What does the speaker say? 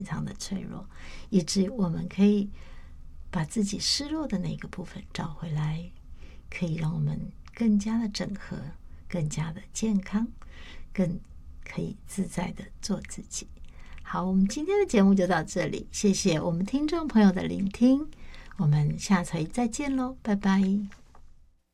非常的脆弱，以至于我们可以把自己失落的那个部分找回来，可以让我们更加的整合，更加的健康，更可以自在的做自己。好，我们今天的节目就到这里，谢谢我们听众朋友的聆听，我们下回再见咯，拜拜。